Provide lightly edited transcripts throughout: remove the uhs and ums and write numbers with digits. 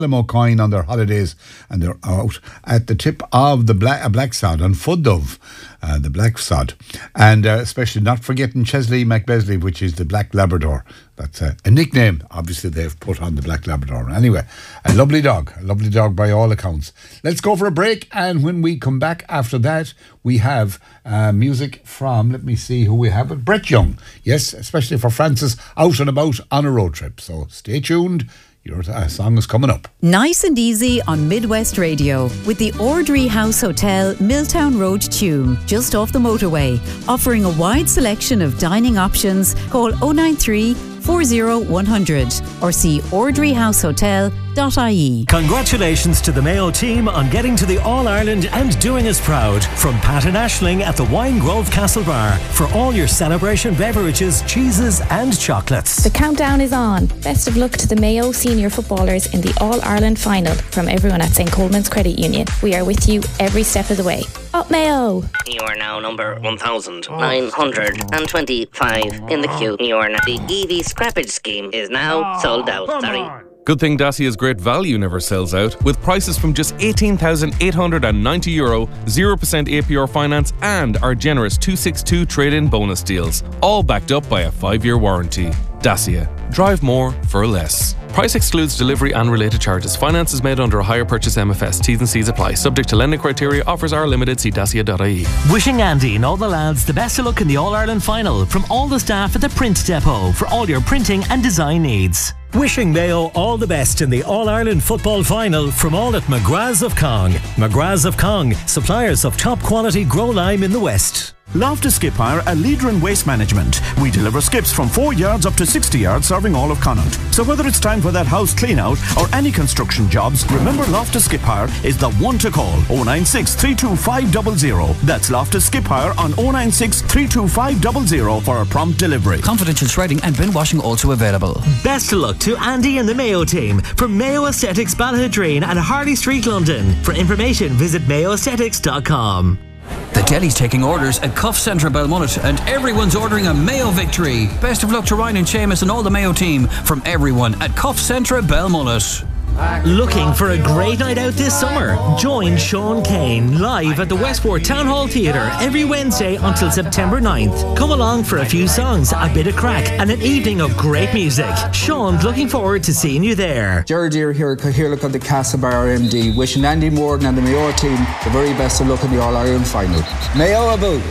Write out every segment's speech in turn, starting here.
O'Coin on their holidays, and they're out at the tip of the Black Sod on Fudove, the Black Sod, and especially not forgetting Chesley McBesley, which is the Black Labrador. That's a nickname, obviously, they've put on the Black Labrador. Anyway, a lovely dog by all accounts. Let's go for a break, and when we come back after that, we have music from, let me see who we have, Brett Young. Yes, especially for Francis out and about on a road trip. So stay tuned. Your song is coming up. Nice and easy on Midwest Radio with the Ordry House Hotel, Milltown Road, Tuam, just off the motorway. Offering a wide selection of dining options. Call 093 40100 or see ordryhousehotel.ie. Congratulations to the Mayo team on getting to the All-Ireland and doing us proud. From Pat and Aisling at the Wine Grove Castle Bar for all your celebration beverages, cheeses and chocolates. The countdown is on. Best of luck to the Mayo senior footballers in the All-Ireland final from everyone at St. Coleman's Credit Union. We are with you every step of the way. Up Mayo! You are now number 1,925 in the queue. You are now the EV scrappage scheme is now sold out. Sorry. Good thing Dacia's great value never sells out, with prices from just €18,890, 0% APR finance and our generous 262 trade-in bonus deals, all backed up by a 5-year warranty. Dacia. Drive more for less. Price excludes delivery and related charges. Finance is made under a hire purchase MFS. T's and C's apply. Subject to lending criteria. Offers are limited. See dacia.ie. Wishing Andy and all the lads the best of luck in the All-Ireland final from all the staff at the Print Depot for all your printing and design needs. Wishing Mayo all the best in the All-Ireland football final from all at McGrath's of Cong. McGrath's of Cong, suppliers of top quality grow lime in the West. Loftus Skip Hire, a leader in waste management. We deliver skips from 4 yards up to 60 yards, serving all of Connaught. So whether it's time for that house clean out or any construction jobs, remember Loftus Skip Hire is the one to call. 096 325 00. That's Loftus Skip Hire on 096 325 00 for a prompt delivery. Confidential shredding and bin washing also available. Best of luck to Andy and the Mayo team from Mayo Aesthetics Balladreen and Harley Street, London. For information, visit mayoaesthetics.com. The deli's taking orders at Cuff Centre Belmullet, and everyone's ordering a Mayo victory. Best of luck to Ryan and Seamus and all the Mayo team from everyone at Cuff Centre Belmullet. Looking for a great night out this summer? Join Sean Kane live at the Westport Town Hall Theatre every Wednesday until September 9th. Come along for a few songs, a bit of crack and an evening of great music. Sean's looking forward to seeing you there. Jared Deere here, Cathaoirleach of the Castlebar MD, wishing Andy Morgan and the Mayo team the very best of luck in the All-Ireland final. Mayo about!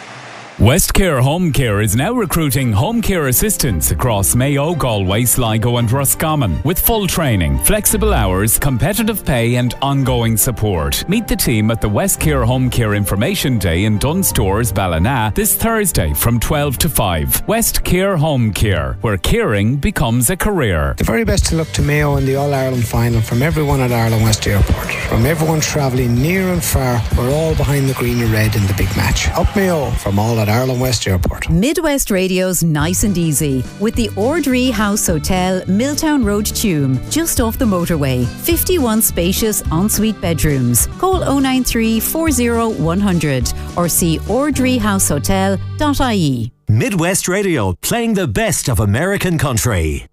Westcare Home Care is now recruiting home care assistants across Mayo, Galway, Sligo and Roscommon with full training, flexible hours, competitive pay and ongoing support. Meet the team at the Westcare Home Care Information Day in Dunstores, Ballina this Thursday from 12 to 5. Westcare Home Care, where caring becomes a career. The very best of luck to Mayo in the All-Ireland final from everyone at Ireland West Airport. From everyone travelling near and far, we're all behind the green and red in the big match. Up Mayo from all at Ireland West Airport. Midwest Radio's Nice and Easy with the Ordry House Hotel, Milltown Road, Tuam, just off the motorway. 51 spacious ensuite bedrooms. Call 093 40100 or see ordryhousehotel.ie. Midwest Radio, playing the best of American country.